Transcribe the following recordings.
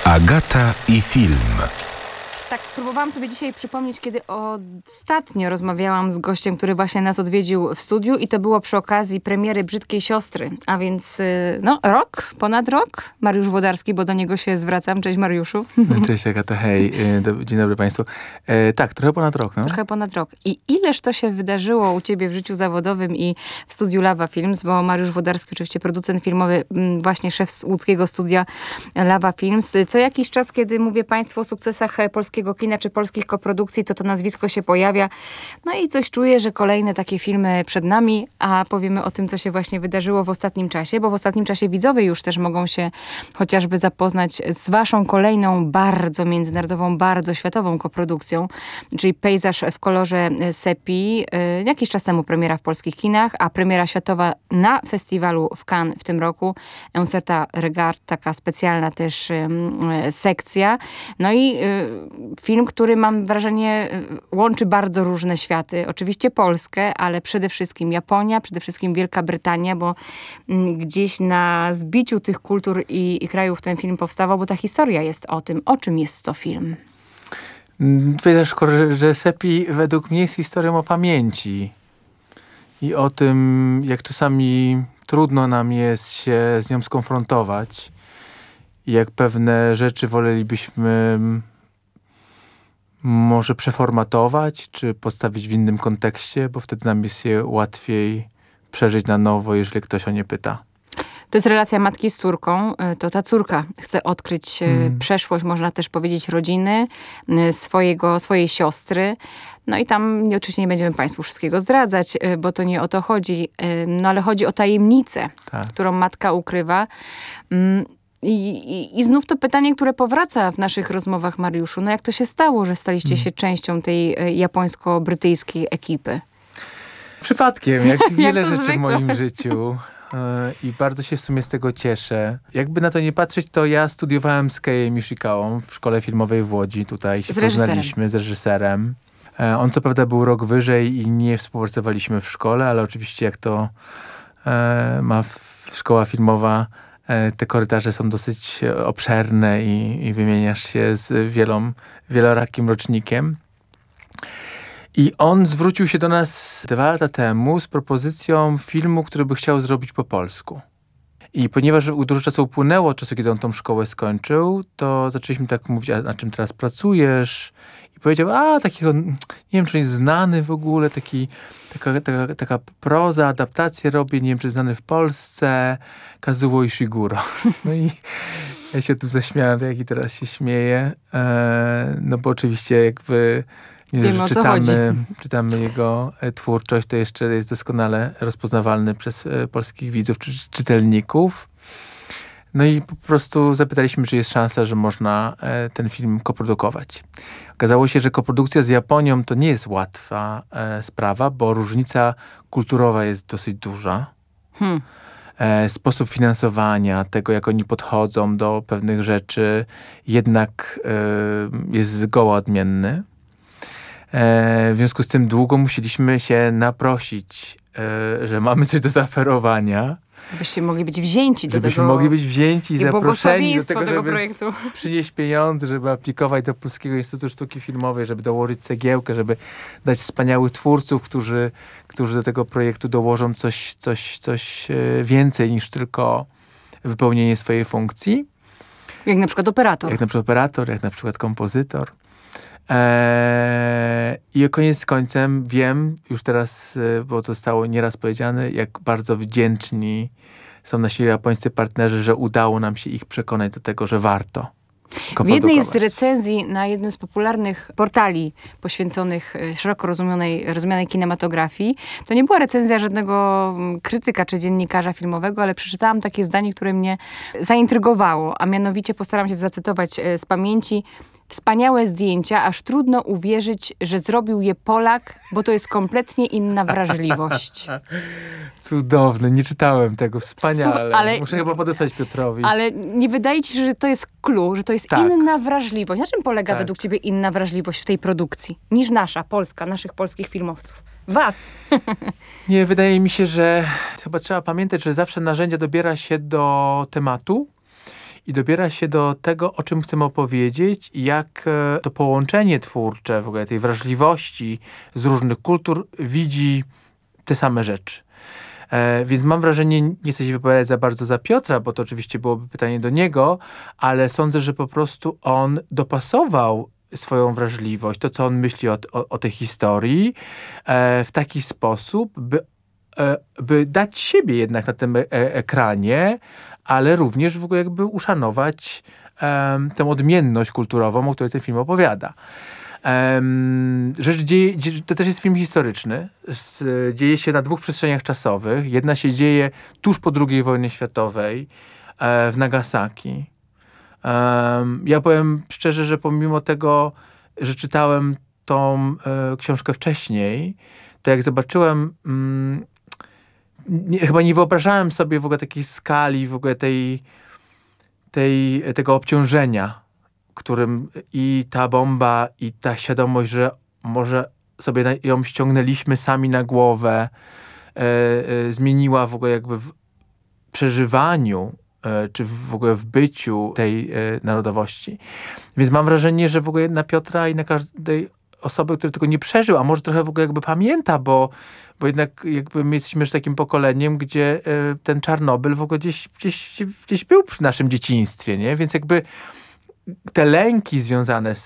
Agata i film. Tak, próbowałam sobie dzisiaj przypomnieć, kiedy ostatnio rozmawiałam z gościem, który właśnie nas odwiedził w studiu i to było przy okazji premiery Brzydkiej Siostry, a więc ponad rok. Mariusz Włodarski, bo do niego się zwracam. Cześć Mariuszu. Cześć Agata, hej, dzień dobry Państwu. Tak, trochę ponad rok. No. Trochę ponad rok. I ileż to się wydarzyło u ciebie w życiu zawodowym i w studiu Lawa Films, bo Mariusz Włodarski, oczywiście producent filmowy, właśnie szef łódzkiego studia Lawa Films. Co jakiś czas, kiedy mówię Państwu o sukcesach polskiego kina czy polskich koprodukcji, to nazwisko się pojawia. No i coś czuję, że kolejne takie filmy przed nami, a powiemy o tym, co się właśnie wydarzyło w ostatnim czasie, bo w ostatnim czasie widzowie już też mogą się chociażby zapoznać z waszą kolejną bardzo międzynarodową, bardzo światową koprodukcją, czyli Pejzaż w kolorze sepi. Jakiś czas temu premiera w polskich kinach, a premiera światowa na festiwalu w Cannes w tym roku. Un certain regard, taka specjalna też sekcja. No i film, który mam wrażenie łączy bardzo różne światy. Oczywiście Polskę, ale przede wszystkim Japonia, przede wszystkim Wielka Brytania, bo gdzieś na zbiciu tych kultur i krajów ten film powstawał, bo ta historia jest o tym. O czym jest to film? Pejzaż że sepi według mnie jest historią o pamięci i o tym, jak czasami trudno nam jest się z nią skonfrontować i jak pewne rzeczy wolelibyśmy może przeformatować, czy postawić w innym kontekście, bo wtedy nam jest je łatwiej przeżyć na nowo, jeżeli ktoś o nie pyta. To jest relacja matki z córką. To ta córka chce odkryć przeszłość, można też powiedzieć, rodziny, swojej siostry. No i tam oczywiście nie będziemy Państwu wszystkiego zdradzać, bo to nie o to chodzi. No ale chodzi o tajemnicę, tak, którą matka ukrywa. I znów to pytanie, które powraca w naszych rozmowach, Mariuszu. No jak to się stało, że staliście się częścią tej japońsko-brytyjskiej ekipy? Przypadkiem, jak wiele to rzeczy zwykle. w moim życiu. I bardzo się w sumie z tego cieszę. Jakby na to nie patrzeć, to ja studiowałem z Keijem Ishikawa w szkole filmowej w Łodzi. Tutaj się poznaliśmy z reżyserem. On co prawda był rok wyżej i nie współpracowaliśmy w szkole, ale oczywiście jak to ma szkoła filmowa, te korytarze są dosyć obszerne i wymieniasz się z wielorakim rocznikiem. I on zwrócił się do nas 2 lata temu z propozycją filmu, który by chciał zrobić po polsku. I ponieważ dużo czasu upłynęło od czasu, kiedy on tą szkołę skończył, to zaczęliśmy tak mówić, a na czym teraz pracujesz? I powiedział, takiego, nie wiem, czy jest znany w ogóle, taka proza, adaptację robię, nie wiem, czy znany w Polsce, Kazuo Ishiguro. No i ja się o tym zaśmiałem, tak jak i teraz się śmieję. No bo oczywiście jakby Wiemy, czytamy jego twórczość, to jeszcze jest doskonale rozpoznawalny przez polskich widzów czy czytelników. No i po prostu zapytaliśmy, czy jest szansa, że można ten film koprodukować. Okazało się, że koprodukcja z Japonią to nie jest łatwa sprawa, bo różnica kulturowa jest dosyć duża. Sposób finansowania, tego jak oni podchodzą do pewnych rzeczy jednak jest zgoła odmienny. W związku z tym długo musieliśmy się naprosić, że mamy coś do zaoferowania. Żebyście mogli być wzięci do tego. Żebyśmy mogli być wzięci i zaproszeni do tego, żeby projektu. Przynieść pieniądze, żeby aplikować do Polskiego Instytutu Sztuki Filmowej, żeby dołożyć cegiełkę, żeby dać wspaniałych twórców, którzy do tego projektu dołożą coś więcej niż tylko wypełnienie swojej funkcji. Jak na przykład operator. Jak na przykład kompozytor. I koniec końcem wiem, już teraz, bo to zostało nieraz powiedziane, jak bardzo wdzięczni są nasi japońscy partnerzy, że udało nam się ich przekonać do tego, że warto W jednej z recenzji na jednym z popularnych portali poświęconych szeroko rozumianej kinematografii, to nie była recenzja żadnego krytyka czy dziennikarza filmowego, ale przeczytałam takie zdanie, które mnie zaintrygowało, a mianowicie postaram się zacytować z pamięci. Wspaniałe zdjęcia, aż trudno uwierzyć, że zrobił je Polak, bo to jest kompletnie inna wrażliwość. Cudowne, nie czytałem tego, wspaniale. Ale muszę chyba podesłać Piotrowi. Ale nie wydaje ci się, że to jest clue, że to jest inna wrażliwość? Na czym polega według ciebie inna wrażliwość w tej produkcji niż nasza, polska, naszych polskich filmowców? Was! Nie, wydaje mi się, że chyba trzeba pamiętać, że zawsze narzędzia dobiera się do tematu i dobiera się do tego, o czym chcemy opowiedzieć, jak to połączenie twórcze, w ogóle tej wrażliwości z różnych kultur widzi te same rzeczy. Więc mam wrażenie, nie chcę się wypowiadać za bardzo za Piotra, bo to oczywiście byłoby pytanie do niego, ale sądzę, że po prostu on dopasował swoją wrażliwość, to co on myśli o tej historii w taki sposób, by dać siebie jednak na tym ekranie, ale również w ogóle jakby uszanować tę odmienność kulturową, o której ten film opowiada. To też jest film historyczny. Dzieje się na 2 przestrzeniach czasowych. Jedna się dzieje tuż po II wojnie światowej w Nagasaki. Ja powiem szczerze, że pomimo tego, że czytałem tą książkę wcześniej, to jak zobaczyłem, chyba nie wyobrażałem sobie w ogóle takiej skali, w ogóle tego obciążenia, którym i ta bomba, i ta świadomość, że może sobie ją ściągnęliśmy sami na głowę, zmieniła w ogóle jakby w przeżywaniu, czy w ogóle w byciu tej narodowości. Więc mam wrażenie, że w ogóle na Piotra i na każdej osoby, która tego nie przeżył, a może trochę w ogóle jakby pamięta, bo jednak jakby my jesteśmy już takim pokoleniem, gdzie ten Czarnobyl w ogóle gdzieś był przy naszym dzieciństwie, nie? Więc jakby te lęki związane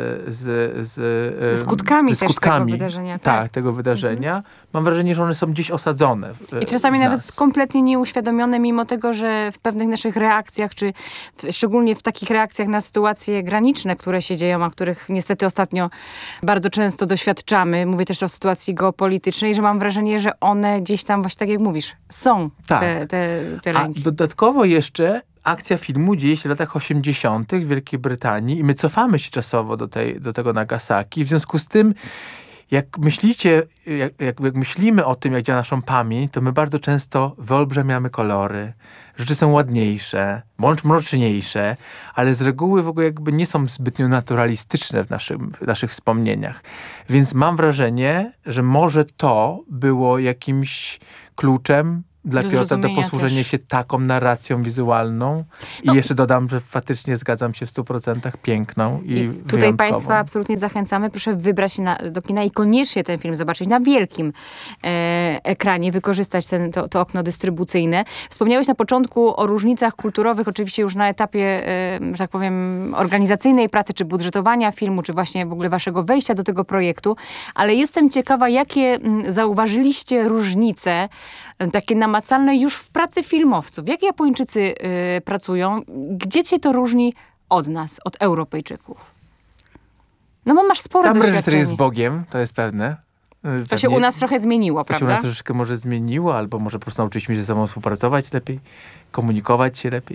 z skutkami tego wydarzenia. Tak, tego wydarzenia. Mam wrażenie, że one są gdzieś osadzone. I czasami nawet kompletnie nieuświadomione, mimo tego, że w pewnych naszych reakcjach, czy szczególnie w takich reakcjach na sytuacje graniczne, które się dzieją, a których niestety ostatnio bardzo często doświadczamy. Mówię też o sytuacji geopolitycznej, że mam wrażenie, że one gdzieś tam, właśnie tak jak mówisz, są te lęki. A dodatkowo jeszcze akcja filmu dzieje się w latach 80. w Wielkiej Brytanii i my cofamy się czasowo do tego Nagasaki. W związku z tym, jak myślicie, jak myślimy o tym, jak działa naszą pamięć, to my bardzo często wyolbrzymiamy kolory. Rzeczy są ładniejsze, mroczniejsze, ale z reguły w ogóle jakby nie są zbytnio naturalistyczne w naszych wspomnieniach. Więc mam wrażenie, że może to było jakimś kluczem dla Piotra do posłużenia się taką narracją wizualną. I jeszcze dodam, że faktycznie zgadzam się w 100% piękną i wyjątkową. Tutaj Państwa absolutnie zachęcamy. Proszę wybrać się do kina i koniecznie ten film zobaczyć na wielkim ekranie, wykorzystać to okno dystrybucyjne. Wspomniałeś na początku o różnicach kulturowych, oczywiście już na etapie, że tak powiem, organizacyjnej pracy, czy budżetowania filmu, czy właśnie w ogóle waszego wejścia do tego projektu, ale jestem ciekawa, jakie zauważyliście różnice takie namacalne już w pracy filmowców. Jak Japończycy pracują? Gdzie cię to różni od nas, od Europejczyków? No bo masz spore doświadczenie. Tam reżyser jest Bogiem, to jest pewne. To się u nas trochę zmieniło, prawda? To się u nas troszeczkę może zmieniło, albo może po prostu nauczyliśmy się ze sobą współpracować lepiej, komunikować się lepiej.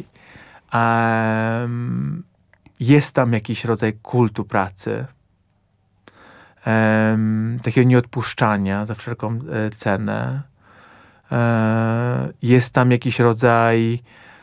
Jest tam jakiś rodzaj kultu pracy. Takiego nieodpuszczania za wszelką cenę. Jest tam jakiś rodzaj,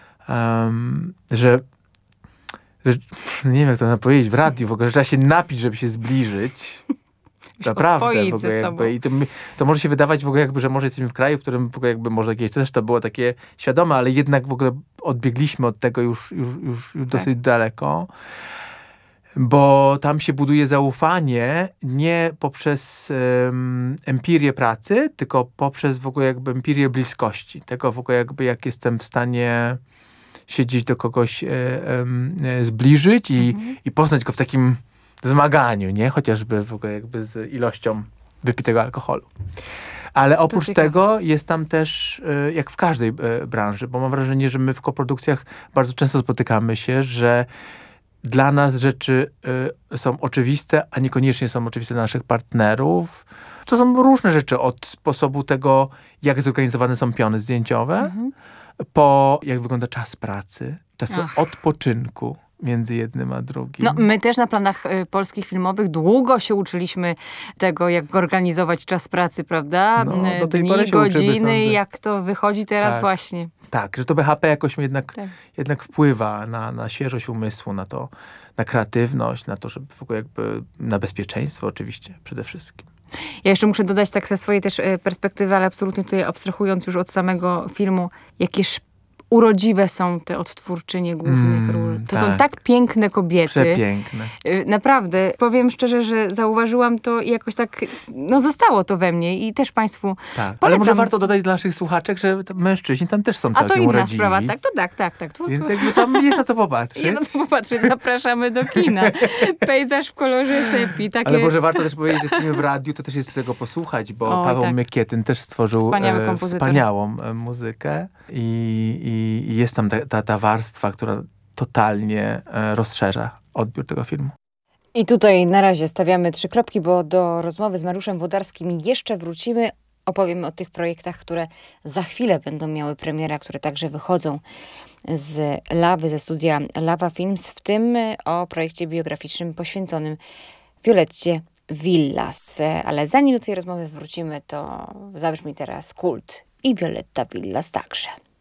że nie wiem jak to powiedzieć w radiu, w ogóle, że trzeba się napić, żeby się zbliżyć. Naprawdę. W ogóle jakby, i to może się wydawać w ogóle jakby, że może jesteśmy w kraju, w którym w ogóle jakby może kiedyś też to było takie świadome, ale jednak w ogóle odbiegliśmy od tego już dosyć daleko. Bo tam się buduje zaufanie nie poprzez empirię pracy, tylko poprzez w ogóle jakby empirię bliskości. Tego w ogóle jakby jak jestem w stanie siedzieć do kogoś, zbliżyć i poznać go w takim zmaganiu, nie? Chociażby w ogóle jakby z ilością wypitego alkoholu. Ale oprócz tego jest tam też, jak w każdej branży, bo mam wrażenie, że my w koprodukcjach bardzo często spotykamy się, że dla nas rzeczy są oczywiste, a niekoniecznie są oczywiste dla naszych partnerów. To są różne rzeczy, od sposobu tego, jak zorganizowane są piony zdjęciowe, po jak wygląda czas pracy, czas odpoczynku między jednym a drugim. No, my też na planach polskich filmowych długo się uczyliśmy tego, jak organizować czas pracy, prawda? Do tej pory się godziny, uczymy, jak to wychodzi teraz właśnie. Tak, że to BHP jakoś jednak wpływa na świeżość umysłu, na kreatywność, na to, żeby w ogóle jakby na bezpieczeństwo oczywiście przede wszystkim. Ja jeszcze muszę dodać tak ze swojej też perspektywy, ale absolutnie tutaj abstrahując już od samego filmu, jakież urodziwe są te odtwórczynie głównych ról. To są tak piękne kobiety. Przepiękne. Naprawdę, powiem szczerze, że zauważyłam to i jakoś tak, zostało to we mnie i też Państwu Tak, polecam. ale może warto dodać dla naszych słuchaczek, że mężczyźni tam też są całkiem urodziwi. A to inna sprawa, tak. Więc jakby tam jest na co popatrzeć. Jest na co popatrzeć, zapraszamy do kina. Pejzaż w kolorze sepi. Ale może warto też powiedzieć, że jesteśmy w radiu, to też jest czego posłuchać, bo Paweł Mykietyn też stworzył wspaniałą muzykę i jest tam ta warstwa, która totalnie rozszerza odbiór tego filmu. I tutaj na razie stawiamy 3 kropki, bo do rozmowy z Mariuszem Włodarskim jeszcze wrócimy. Opowiemy o tych projektach, które za chwilę będą miały premierę, które także wychodzą z Lawy, ze studia Lawa Films, w tym o projekcie biograficznym poświęconym Violetcie Villas. Ale zanim do tej rozmowy wrócimy, to zabrzmi teraz Kult i Violetta Villas także.